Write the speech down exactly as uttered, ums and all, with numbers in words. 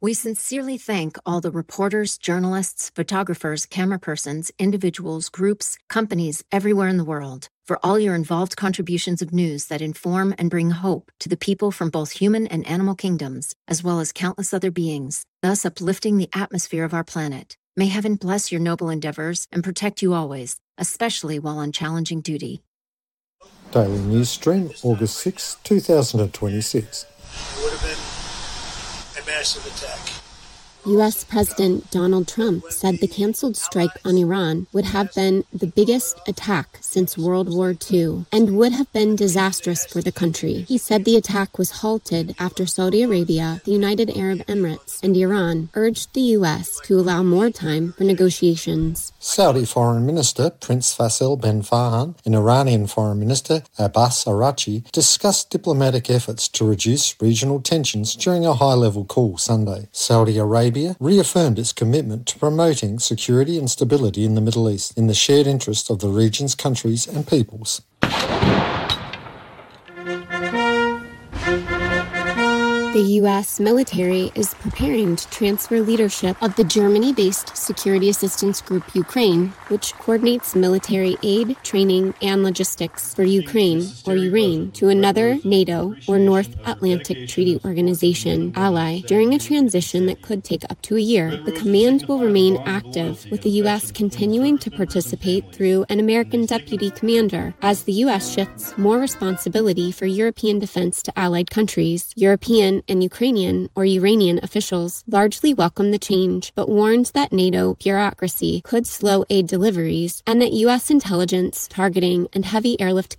We sincerely thank all the reporters, journalists, photographers, camerapersons, individuals, groups, companies everywhere in the world for all your involved contributions of news that inform and bring hope to the people from both human and animal kingdoms, as well as countless other beings, thus uplifting the atmosphere of our planet. May heaven bless your noble endeavors and protect you always, especially while on challenging duty. Daily News Stream, August sixth, twenty twenty-six. It would have been a massive attack. U S President Donald Trump said the canceled strike on Iran would have been the biggest attack since World War Two and would have been disastrous for the country. He said the attack was halted after Saudi Arabia, the United Arab Emirates, and Iran urged the U S to allow more time for negotiations. Saudi Foreign Minister Prince Faisal bin Farhan and Iranian Foreign Minister Abbas Araghchi discussed diplomatic efforts to reduce regional tensions during a high-level call Sunday. Saudi Arabia reaffirmed its commitment to promoting security and stability in the Middle East in the shared interest of the region's countries and peoples. The U S military is preparing to transfer leadership of the Germany-based Security Assistance Group Ukraine, which coordinates military aid, training, and logistics for Ukraine, or URAIN, to another NATO or North Atlantic Treaty Organization ally during a transition that could take up to a year. The command will remain active, with the U S continuing to participate through an American deputy commander as the U S shifts more responsibility for European defense to allied countries. European and Ukrainian or Iranian officials largely welcomed the change, but warned that NATO bureaucracy could slow aid deliveries and that U S intelligence, targeting, and heavy airlift